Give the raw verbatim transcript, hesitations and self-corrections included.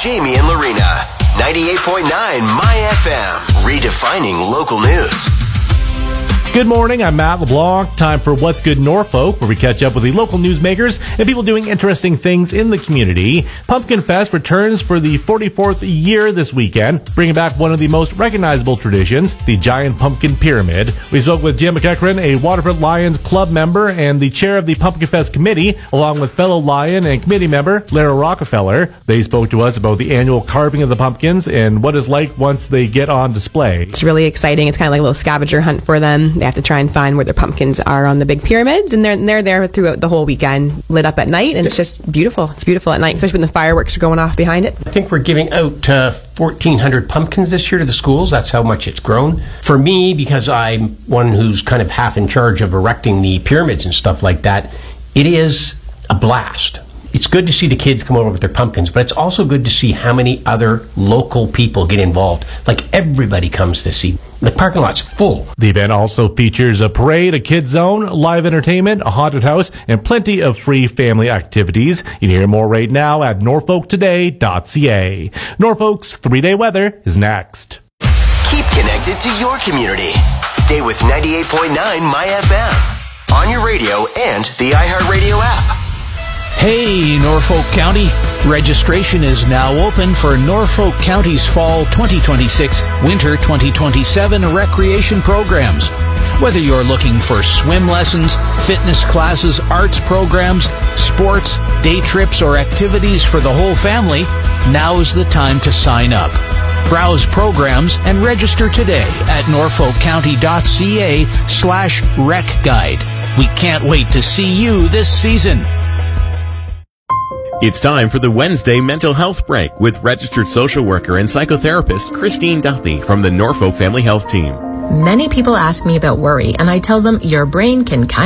Jamie and Lorena. ninety-eight point nine My F M. Redefining local news. Good morning, I'm Matt LeBlanc. Time for What's Good Norfolk, where we catch up with the local newsmakers and people doing interesting things in the community. Pumpkin Fest returns for the forty-fourth year this weekend, bringing back one of the most recognizable traditions, the giant pumpkin pyramid. We spoke with Jim McEachran, a Waterford Lions club member and the chair of the Pumpkin Fest committee, along with fellow Lion and committee member Lara Rockefeller. They spoke to us about the annual carving of the pumpkins and what it's like once they get on display. It's really exciting. It's kind of like a little scavenger hunt for them. They have to try and find where their pumpkins are on the big pyramids, and they're they're there throughout the whole weekend, lit up at night, and it's just beautiful. It's beautiful at night, especially when the fireworks are going off behind it. I think we're giving out uh, fourteen hundred pumpkins this year to the schools. That's how much it's grown. For me, because I'm one who's kind of half in charge of erecting the pyramids and stuff like that, it is a blast. It's good to see the kids come over with their pumpkins, but it's also good to see how many other local people get involved. Like, everybody comes to see. The parking lot's full. The event also features a parade, a kids zone, live entertainment, a haunted house, and plenty of free family activities. You can hear more right now at norfolk today dot c a. Norfolk's three-day weather is next. Keep connected to your community. Stay with ninety-eight point nine My F M. On your radio and the iHeartRadio app. Hey, Norfolk County. Registration is now open for Norfolk County's Fall twenty twenty-six, Winter twenty twenty-seven recreation programs. Whether you're looking for swim lessons, fitness classes, arts programs, sports, day trips, or activities for the whole family, now's the time to sign up. Browse programs and register today at norfolk county dot c a slash rec guide. We can't wait to see you this season. It's time for the Wednesday Mental Health Break with registered social worker and psychotherapist Christine Duthie from the Norfolk Family Health Team. Many people ask me about worry, and I tell them your brain can kind